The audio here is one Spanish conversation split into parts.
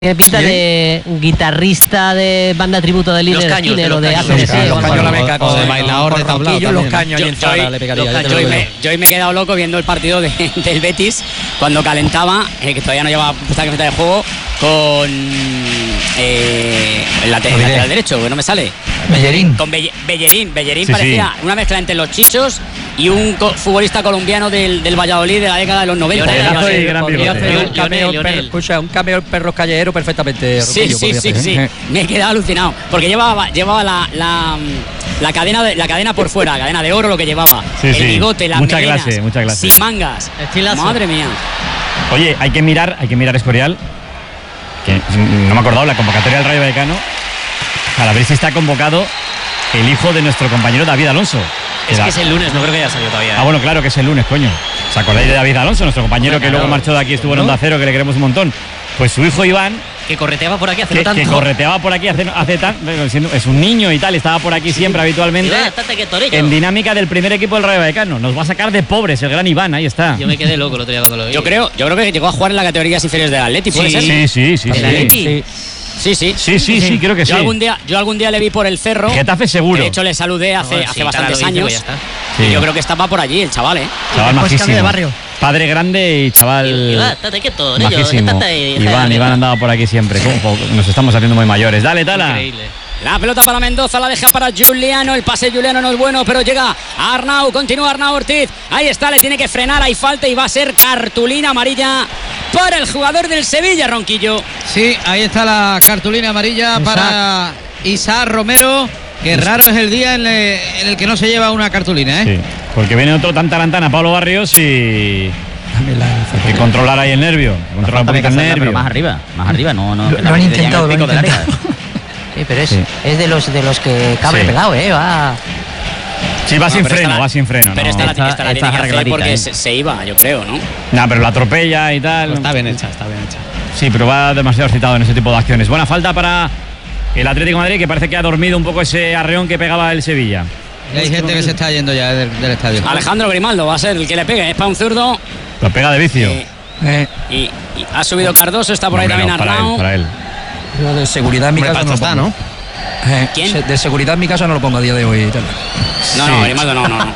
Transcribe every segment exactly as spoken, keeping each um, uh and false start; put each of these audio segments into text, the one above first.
Tiene pinta ¿Sí? de guitarrista de banda tributo de Liner Skinner o de A C D C. Los caños la beca o de bailador de tablao. Los caños en Zara le pegaría. Yo hoy me he quedado loco viendo el partido de, del Betis cuando calentaba, eh, que todavía no llevaba puesta camiseta de juego, con eh, el lateral derecho, que no me sale. Bellerín. Con Belle, Bellerín. Bellerín Sí, parecía sí. una mezcla entre los chichos y un co futbolista colombiano del, del Valladolid de la década de los noventa. Podría hacer un cameo, perro, escucha, un cameo perros callejero perfectamente. Sí, Rupillo, sí, sí, hacer, sí. ¿eh? Me he quedado alucinado. Porque llevaba, llevaba la, la, la, cadena de, la cadena por fuera, la cadena de oro, lo que llevaba. Sí, el sí. bigote, las Mucha melenas, clase, mucha clase. sin mangas. Estilazo. Madre mía. Oye, hay que mirar, hay que mirar Escorial, que no me he acordado, la convocatoria del Rayo Vallecano, para ver si está convocado el hijo de nuestro compañero David Alonso. Es que es el lunes, no creo que haya salido todavía. ¿eh? Ah, bueno, claro que es el lunes, coño. ¿Os acordáis de David Alonso, nuestro compañero que luego marchó de aquí, estuvo en Onda Cero, que le queremos un montón? Pues su hijo Iván, Que correteaba por aquí hace que, no tanto. que correteaba por aquí hace, hace tan, es un niño y tal, estaba por aquí siempre habitualmente. Iván, estate quieto, Torillo. En dinámica del primer equipo del Rayo Vallecano. Nos va a sacar de pobres el gran Iván, ahí está. Yo me quedé loco el otro día cuando lo vi. Yo creo, yo creo que llegó a jugar en las categorías inferiores del Atleti, ¿puede ser? Sí, sí, sí. ¿El sí. Atleti? Sí. Sí, sí. Sí, sí, sí, creo que sí. Yo algún día, yo algún día le vi por el Cerro. Getafe seguro. De hecho, le saludé hace, No, hace sí, bastantes Tara lo dice, años. pues ya está. Sí. Y yo creo que estaba por allí el chaval, ¿eh? Chaval Después cambio de majísimo. barrio. Padre grande y chaval Iván, estate quieto, Torillo. majísimo. Estate ahí, Iván, deja- Iván andaba por aquí siempre. ¿Cómo? Nos estamos haciendo muy mayores. Dale, Tala. Increíble. La pelota para Mendoza, la deja para Juliano. El pase de Juliano no es bueno, pero llega a Arnau. Continúa Arnau Ortiz. Ahí está, le tiene que frenar. Hay falta y va a ser cartulina amarilla para el jugador del Sevilla, Ronquillo. Sí, ahí está la cartulina amarilla Isaac. para Isaac Romero. Que raro es el día en el, en el que no se lleva una cartulina, ¿eh? Sí, porque viene otro tan tarantana, Pablo Barrios, y hay que controlar ahí el nervio. Controlar un poquito el nervio. Pero más arriba, más arriba, no, no. Lo- que lo la han mete ya en intentado, el lo pico han del área. Sí, pero es, Sí. es de los de los que cable Sí. pegado, ¿eh? Va. Sí, va No, sin pero freno, esta la- va sin freno. Pero no. esta, la, Esta- esta la esta tiene que hacer arregladita, porque ¿eh? se, se iba, yo creo, ¿no? Nah, pero la atropella y tal. Pues está bien hecha, está bien hecha. Sí, pero va demasiado excitado en ese tipo de acciones. Buena falta para el Atlético de Madrid, que parece que ha dormido un poco ese arreón que pegaba el Sevilla. Y hay gente que se está yendo ya del, del estadio. Alejandro Grimaldo va a ser el que le pegue. Es para un zurdo. Lo pega de vicio. Eh, Eh, y, y ha subido Cardoso, está por ahí Hombre, también no, para Arnau. él, para él. yo de seguridad en mi Hombre, caso no lo Pacho pongo. está, Eh, ¿Quién? se- De seguridad en mi casa no lo pongo a día de hoy. y tal. No, Sí. no, Grimaldo no, no, no.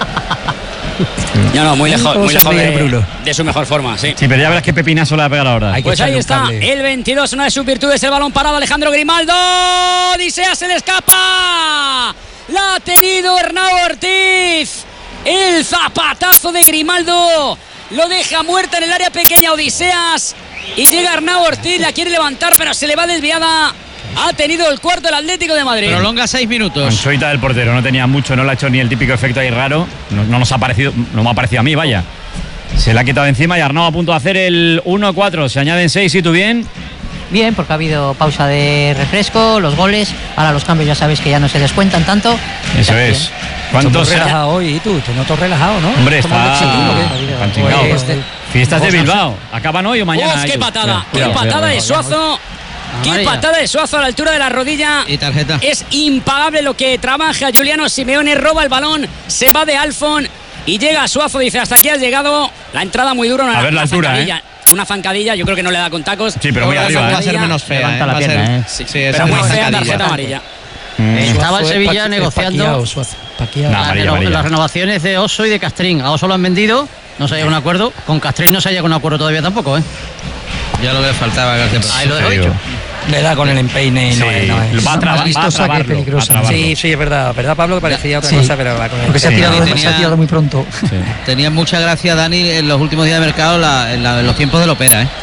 No, no, muy lejos, ¿Cómo muy se lejos ríe de, Bruno? de su mejor forma, sí. Sí, pero ya verás qué pepinazo le va a pegar ahora. Hay que Pues ahí echarle un está, cable. el veintidós, una de sus virtudes, el balón parado, Alejandro Grimaldo. Odisea se le escapa. La ha tenido Hernán Ortiz. El zapatazo de Grimaldo lo deja muerta en el área pequeña Odiseas. Y llega Hernán Ortiz, la quiere levantar, pero se le va desviada. Ha tenido el cuarto el Atlético de Madrid. Prolonga seis minutos. Anchoita del portero, no tenía mucho, no le ha hecho ni el típico efecto ahí raro. No, no nos ha parecido, no me ha parecido a mí, vaya. Se la ha quitado de encima y Arnau a punto de hacer el uno cuatro. Se añaden seis, ¿y tú bien? Bien, porque ha habido pausa de refresco, los goles. Ahora los cambios ya sabéis que ya no se descuentan tanto. Eso Bien. es. Estoy ¿Cuántos? muy relajado hoy, ¿y tú? Te noto relajado, ¿no? Hombre, ¿Cómo está. lo echas tú, o qué? Están chingados. Pues, de- Fiestas de Vamos a- Bilbao. ¿Acaban hoy o mañana? ¡Uf, qué ellos? patada! Cuidado, ¡Qué cuidado, patada de cuidado. Suazo! ¡Qué Amarilla. patada de Suazo a la altura de la rodilla! Y tarjeta. Es impagable lo que trabaja Juliano Simeone, roba el balón, se va de Alfon y llega a Suazo, dice, hasta aquí has llegado. La entrada muy dura, una, A ver la una altura, zancadilla, una zancadilla, yo creo que no le da con tacos. Sí, pero muy Una arriba, ¿eh? Va a ser zancadilla, menos fea. Levanta ¿eh? la Va a ser- pierna, ¿eh? Sí, sí, pero esa muy fea zancadilla. tarjeta amarilla. Mm. Estaba el Suazo es Sevilla pa- negociando paqueado, Suazo, paqueado. No, las, amarilla, reno- amarilla. las renovaciones de Oso y de Castrín. A Oso lo han vendido, no se ha llegado a un acuerdo. Con Castrín no se ha llegado a un acuerdo todavía tampoco, ¿eh? Ya lo que le faltaba, García. Ahí lo Te dejo digo. dicho. Le da con el empeine y no Sí, es. No es. va a trabar- Has visto va a saque trabarlo, peligrosa. va a trabarlo. Sí, sí, es verdad. ¿Verdad, Pablo? Que parecía otra Sí. cosa, pero va con el Porque se ha Sí, tirado, no, se ha tenía- tirado muy pronto. Sí. Tenía mucha gracia, Dani, en los últimos días de mercado, la- en, la- en los tiempos de Lopera, ¿eh?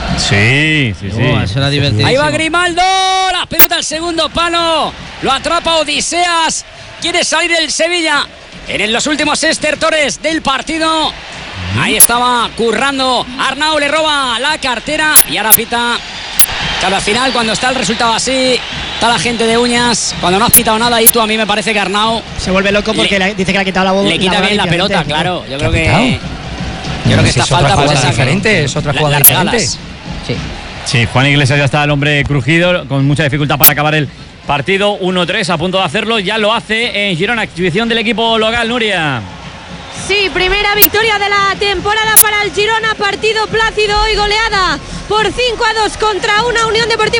Sí, sí, sí. Oh, eso era divertido. Ahí va Grimaldo, la pelota al segundo palo, lo atrapa Odiseas, quiere salir el Sevilla en los últimos estertores del partido. Ahí estaba currando, Arnau le roba la cartera y ahora pita. Claro, al final cuando está el resultado así, está la gente de uñas, cuando no has pitado nada ahí tú, a mí me parece que Arnau Se vuelve loco porque Le- le, dice que le ha quitado la bola. le quita bien la pelota, claro. Yo creo que quitado? yo creo que Si esta es otra falta pues jugada esa que- diferente, es otra la- jugada la regalas. diferente. Sí. Sí, Juan Iglesias ya está el hombre crujido, con mucha dificultad para acabar el partido. uno tres, a punto de hacerlo. Ya lo hace en Girona, exhibición del equipo local, Nuria. Sí, primera victoria de la temporada para el Girona, partido plácido y goleada por cinco a dos contra una Unión Deportiva